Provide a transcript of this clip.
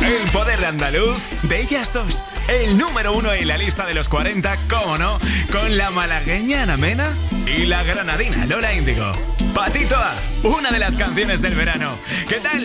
El poder andaluz de ellas dos. El número 1 en la lista de los 40, cómo no, con la malagueña Ana Mena y la granadina Lola Índigo. Pa' ti toda, una de las canciones del verano. ¿Qué tal?